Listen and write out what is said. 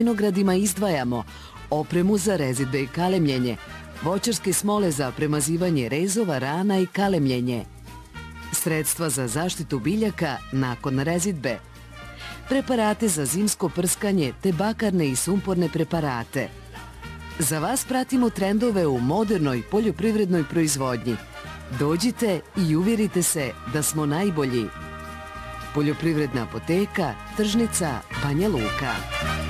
vinogradima izdvajamo opremu za rezidbe i kalemljenje, voćarske smole za premazivanje rezova, rana i kalemljenje, sredstva za zaštitu biljaka nakon rezidbe, preparate za zimsko prskanje te bakarne i sumporne preparate. Za vas pratimo trendove u modernoj poljoprivrednoj proizvodnji. Dođite i uvjerite se da smo najbolji. Poljoprivredna apoteka, Tržnica, Banja Luka.